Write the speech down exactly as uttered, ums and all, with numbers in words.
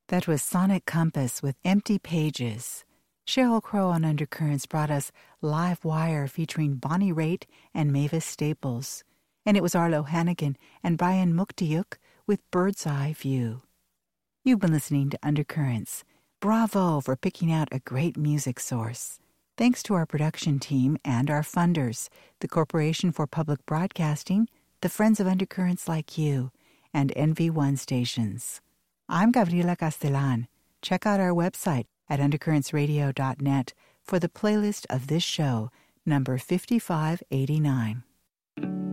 That was Sonic Compass with Empty Pages. Sheryl Crow on Undercurrents brought us Live Wire featuring Bonnie Raitt and Mavis Staples. And it was Arlo Hannigan and Brian Muktiuk with Bird's Eye View. You've been listening to Undercurrents. Bravo for picking out a great music source. Thanks to our production team and our funders, the Corporation for Public Broadcasting, the Friends of Undercurrents like you, and N V one stations. I'm Gabriela Castellan. Check out our website at undercurrents radio dot net for the playlist of this show, number fifty-five eighty-nine.